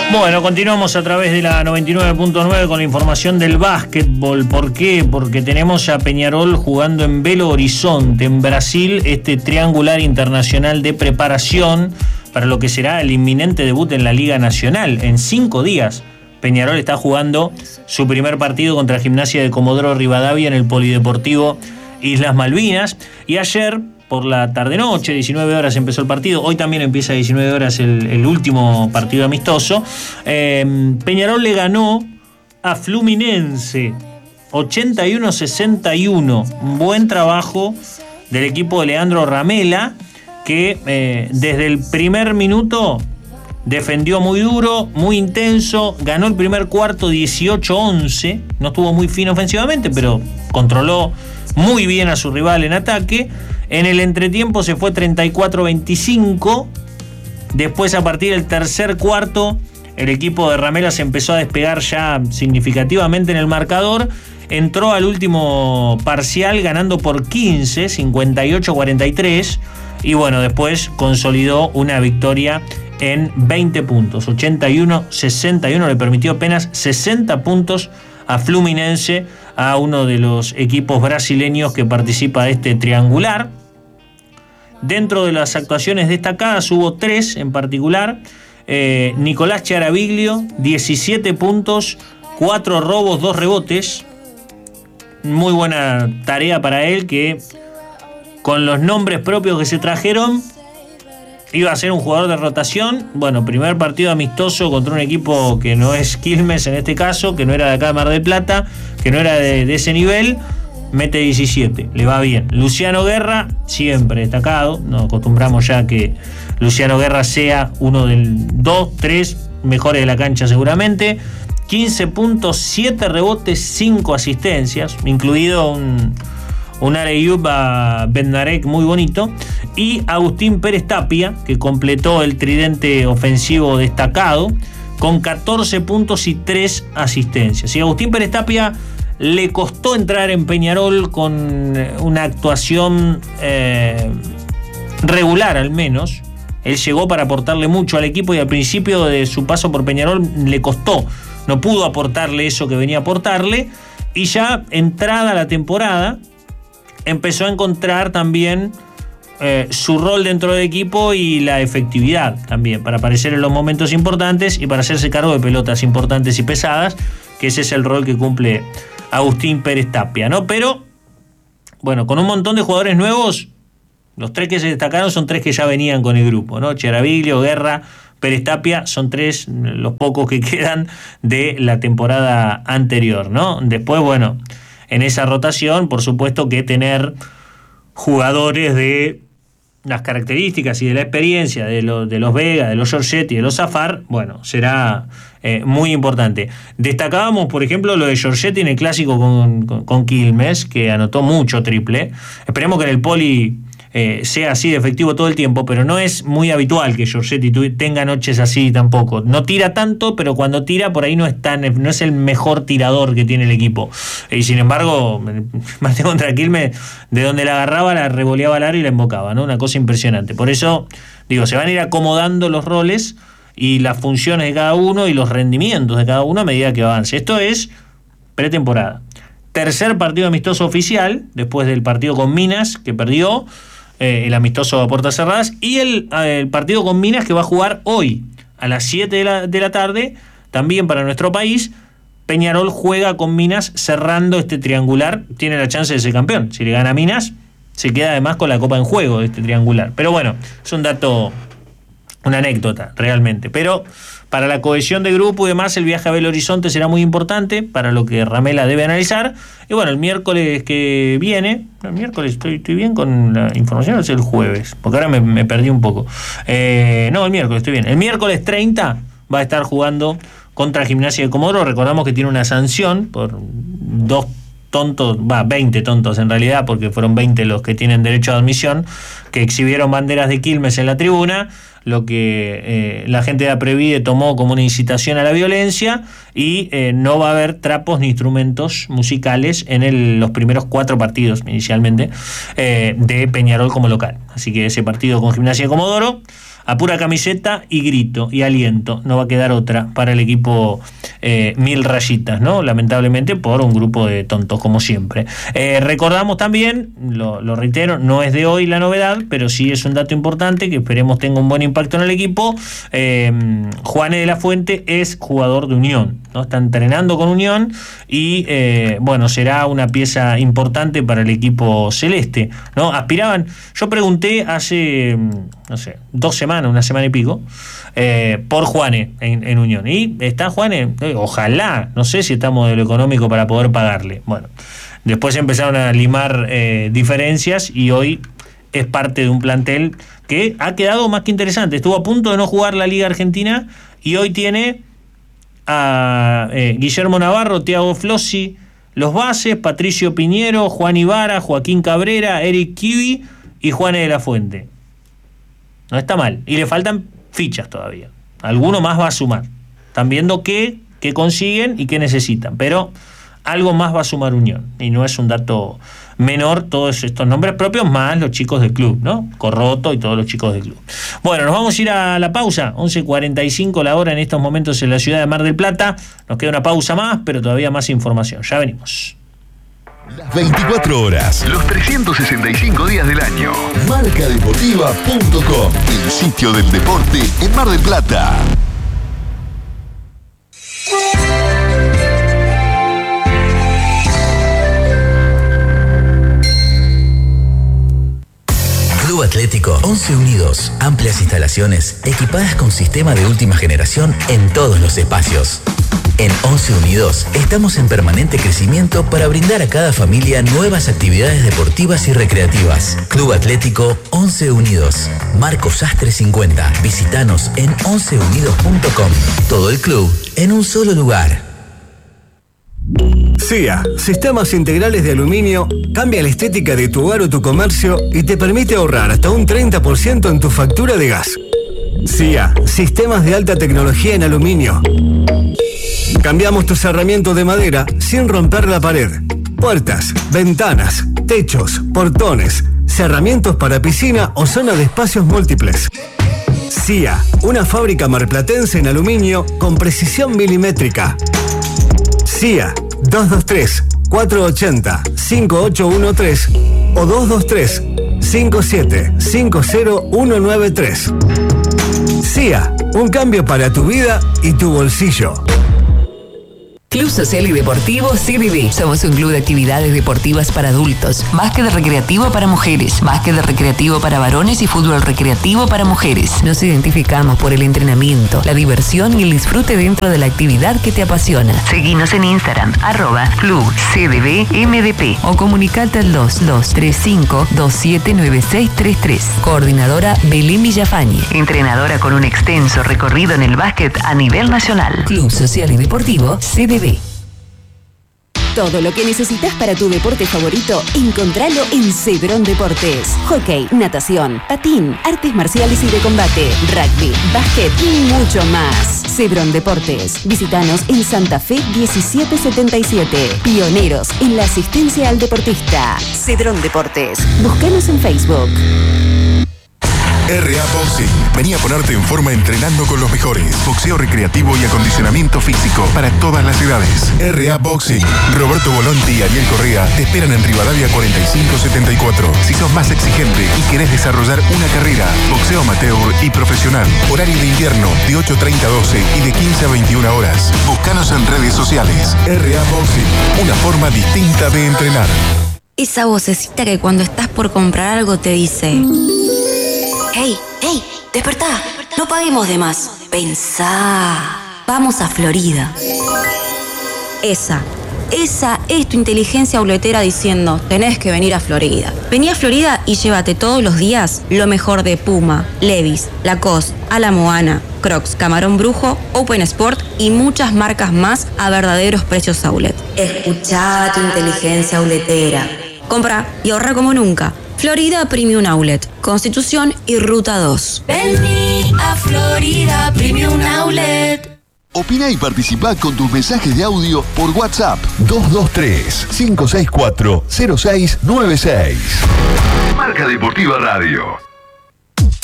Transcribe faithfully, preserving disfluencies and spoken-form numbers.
Bueno, continuamos a través de la noventa y nueve punto nueve con la información del básquetbol. ¿Por qué? Porque tenemos a Peñarol jugando en Belo Horizonte, en Brasil, este triangular internacional de preparación para lo que será el inminente debut en la Liga Nacional. En cinco días, Peñarol está jugando su primer partido contra Gimnasia de Comodoro Rivadavia en el Polideportivo Islas Malvinas. Y ayer, por la tarde-noche, diecinueve horas empezó el partido. Hoy también empieza a diecinueve horas el, el último partido amistoso. Eh, Peñarol le ganó a Fluminense ochenta y uno a sesenta y uno. Un buen trabajo del equipo de Leandro Ramela, que eh, desde el primer minuto defendió muy duro, muy intenso. Ganó el primer cuarto dieciocho a once. No estuvo muy fino ofensivamente, pero controló muy bien a su rival en ataque. En el entretiempo se fue treinta y cuatro a veinticinco. Después, a partir del tercer cuarto, el equipo de Ramela se empezó a despegar ya significativamente en el marcador. Entró al último parcial ganando por quince, cincuenta y ocho a cuarenta y tres. Y bueno, después consolidó una victoria en veinte puntos. ochenta y uno a sesenta y uno, le permitió apenas sesenta puntos a Fluminense, a uno de los equipos brasileños que participa de este triangular. Dentro de las actuaciones destacadas hubo tres en particular. Eh, Nicolás Chiaraviglio, diecisiete puntos, cuatro robos, dos rebotes. Muy buena tarea para él, que con los nombres propios que se trajeron iba a ser un jugador de rotación. Bueno, primer partido amistoso contra un equipo que no es Quilmes en este caso, que no era de acá de Mar del Plata, que no era de, de ese nivel. Mete diecisiete, le va bien. Luciano Guerra, siempre destacado. Nos acostumbramos ya a que Luciano Guerra sea uno del dos, tres mejores de la cancha seguramente. quince puntos, siete rebotes, cinco asistencias, incluido un, un alley-oop a Bednarek muy bonito. Y Agustín Pérez Tapia, que completó el tridente ofensivo destacado con catorce puntos y tres asistencias. Y Agustín Pérez Tapia le costó entrar en Peñarol con una actuación eh, regular al menos. Él llegó para aportarle mucho al equipo y al principio de su paso por Peñarol le costó. No pudo aportarle eso que venía a aportarle. Y ya entrada la temporada empezó a encontrar también eh, su rol dentro del equipo y la efectividad también para aparecer en los momentos importantes y para hacerse cargo de pelotas importantes y pesadas, que ese es el rol que cumple Agustín Pérez Tapia, ¿no? Pero, bueno, con un montón de jugadores nuevos, los tres que se destacaron son tres que ya venían con el grupo, ¿no? Chiaraviglio, Guerra, Pérez Tapia, son tres, los pocos que quedan de la temporada anterior, ¿no? Después, bueno, en esa rotación, por supuesto que tener jugadores de las características y de la experiencia de, lo, de los Vega, de los Giorgetti y de los Zafar, bueno, será eh, muy importante. Destacábamos, por ejemplo, lo de Giorgetti en el clásico con, con, con Quilmes, que anotó mucho triple. Esperemos que en el Poli eh, sea así de efectivo todo el tiempo, pero no es muy habitual que Giorgetti tenga noches así tampoco. No tira tanto, pero cuando tira por ahí no es tan, no es el mejor tirador que tiene el equipo. Y sin embargo, Mateo contra Quilmes, de donde la agarraba, la revoleaba al aro y la embocaba, ¿no? Una cosa impresionante. Por eso, digo, se van a ir acomodando los roles y las funciones de cada uno y los rendimientos de cada uno a medida que avance. Esto es pretemporada. Tercer partido amistoso oficial, después del partido con Minas, que perdió, eh, el amistoso a puertas cerradas, y el, el partido con Minas que va a jugar hoy, a las siete de la, de la tarde, también para nuestro país. Peñarol juega con Minas cerrando este triangular, tiene la chance de ser campeón. Si le gana a Minas, se queda además con la copa en juego de este triangular. Pero bueno, es un dato, una anécdota realmente. Pero para la cohesión de grupo y demás, el viaje a Belo Horizonte será muy importante para lo que Ramela debe analizar. Y bueno, el miércoles que viene, el miércoles estoy, estoy bien con la información, o es el jueves, porque ahora me, me perdí un poco. Eh, no, el miércoles estoy bien. El miércoles treinta va a estar jugando contra Gimnasia de Comodoro. Recordamos que tiene una sanción por dos tontos, va, veinte tontos en realidad, porque fueron veinte los que tienen derecho a admisión, que exhibieron banderas de Quilmes en la tribuna, lo que eh, la gente de Aprevide tomó como una incitación a la violencia, y eh, no va a haber trapos ni instrumentos musicales en el, los primeros cuatro partidos inicialmente eh, de Peñarol como local. Así que ese partido con Gimnasia de Comodoro a pura camiseta y grito y aliento. No va a quedar otra para el equipo eh, Mil Rayitas, ¿no? Lamentablemente por un grupo de tontos, como siempre. Eh, recordamos también, lo, lo reitero, no es de hoy la novedad, pero sí es un dato importante que esperemos tenga un buen impacto en el equipo. Eh, Juan de la Fuente es jugador de Unión, ¿no? Está entrenando con Unión y eh, bueno, será una pieza importante para el equipo celeste, ¿no? Aspiraban, yo pregunté hace, no sé, dos semanas, una semana y pico, eh, por Juane en, en Unión. Y está Juane, eh, ojalá, no sé si estamos de lo económico para poder pagarle. Bueno, después empezaron a limar eh, diferencias y hoy es parte de un plantel que ha quedado más que interesante. Estuvo a punto de no jugar la Liga Argentina y hoy tiene a eh, Guillermo Navarro, Thiago Flossi, los bases, Patricio Piñero, Juan Ibarra, Joaquín Cabrera, Eric Kiwi y Juan de la Fuente. No está mal. Y le faltan fichas todavía. Alguno más va a sumar. Están viendo qué, qué consiguen y qué necesitan. Pero algo más va a sumar Unión. Y no es un dato menor todos estos nombres propios, más los chicos del club, ¿no? Corroto y todos los chicos del club. Bueno, nos vamos a ir a la pausa. once cuarenta y cinco la hora en estos momentos en la ciudad de Mar del Plata. Nos queda una pausa más, pero todavía más información. Ya venimos. Las veinticuatro horas, los trescientos sesenta y cinco días del año. marca deportiva punto com, el sitio del deporte en Mar del Plata. Club Atlético Once Unidos. Amplias instalaciones equipadas con sistema de última generación en todos los espacios. En Once Unidos estamos en permanente crecimiento para brindar a cada familia nuevas actividades deportivas y recreativas. Club Atlético Once Unidos. Marco Sastre cincuenta. Visítanos en once unidos punto com. Todo el club en un solo lugar. S I A, Sistemas Integrales de Aluminio, cambia la estética de tu hogar o tu comercio y te permite ahorrar hasta un treinta por ciento en tu factura de gas. S I A, Sistemas de Alta Tecnología en Aluminio. Cambiamos tu cerramiento de madera sin romper la pared. Puertas, ventanas, techos, portones, cerramientos para piscina o zona de espacios múltiples. S I A, una fábrica marplatense en aluminio con precisión milimétrica. S I A dos dos tres, cuatro ocho cero, cinco ocho uno tres o dos dos tres, cinco siete cinco cero uno nueve tres. S I A, un cambio para tu vida y tu bolsillo. Club Social y Deportivo C D D. Somos un club de actividades deportivas para adultos, más que de recreativo para mujeres, más que de recreativo para varones y fútbol recreativo para mujeres. Nos identificamos por el entrenamiento, la diversión y el disfrute dentro de la actividad que te apasiona. Seguinos en Instagram, arroba Club C D D M D P o comunicate al dos dos tres cinco, dos siete nueve seis tres tres. Coordinadora Belén Villafañe. Entrenadora con un extenso recorrido en el básquet a nivel nacional. Club Social y Deportivo C D D. Todo lo que necesitas para tu deporte favorito, encontralo en Cedrón Deportes. Hockey, natación, patín, artes marciales y de combate, rugby, básquet y mucho más. Cedrón Deportes. Visítanos en Santa Fe diecisiete setenta y siete. Pioneros en la asistencia al deportista. Cedrón Deportes. Búscanos en Facebook. R A Boxing. Vení a ponerte en forma entrenando con los mejores. Boxeo recreativo y acondicionamiento físico para todas las edades. R A Boxing. Roberto Volonti y Ariel Correa te esperan en Rivadavia cuarenta y cinco setenta y cuatro. Si sos más exigente y querés desarrollar una carrera, boxeo amateur y profesional. Horario de invierno de ocho treinta a doce y de quince a veintiuna horas. Búscanos en redes sociales. R A Boxing. Una forma distinta de entrenar. Esa vocecita que cuando estás por comprar algo te dice: Hey, hey, despertá, no paguemos de más. Pensá, vamos a Florida. Esa, esa es tu inteligencia auletera diciendo: tenés que venir a Florida. Vení a Florida y llévate todos los días lo mejor de Puma, Levi's, Lacoste, A La Moana, Crocs, Camarón Brujo, Open Sport y muchas marcas más a verdaderos precios outlet. Escuchá tu inteligencia auletera. Compra y ahorra como nunca. Florida Premium Outlet, Constitución y Ruta dos. Vení a Florida Premium Outlet. Opina y participa con tus mensajes de audio por WhatsApp dos dos tres, cinco seis cuatro, cero seis nueve seis. Marca Deportiva Radio.